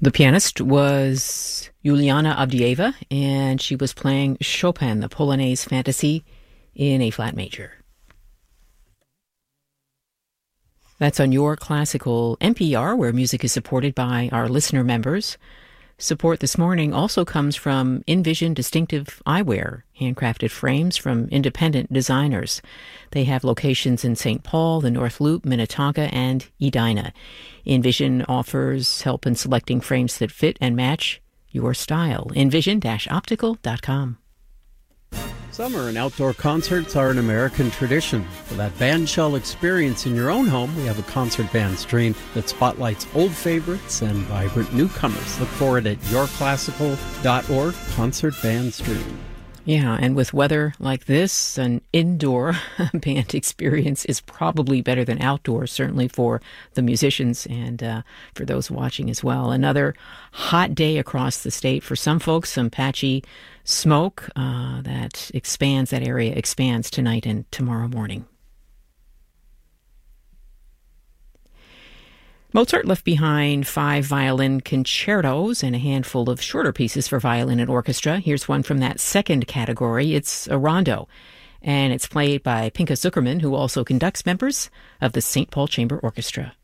The pianist was Yuliana Avdieva, and she was playing Chopin, the Polonaise Fantasy, in A flat major. That's on Your Classical NPR, where music is supported by our listener members. Support this morning also comes from Envision Distinctive Eyewear, handcrafted frames from independent designers. They have locations in St. Paul, the North Loop, Minnetonka, and Edina. Envision offers help in selecting frames that fit and match your style. Envision-optical.com. Summer and outdoor concerts are an American tradition. For that bandshell experience in your own home, we have a concert band stream that spotlights old favorites and vibrant newcomers. Look for it at yourclassical.org, concert band stream. Yeah, and with weather like this, an indoor band experience is probably better than outdoor, certainly for the musicians and for those watching as well. Another hot day across the state. For some folks, some patchy smoke that area expands tonight and tomorrow morning. Mozart left behind 5 violin concertos and a handful of shorter pieces for violin and orchestra. Here's one from that second category. It's a rondo, and it's played by Pinka Zuckerman, who also conducts members of the St. Paul Chamber Orchestra.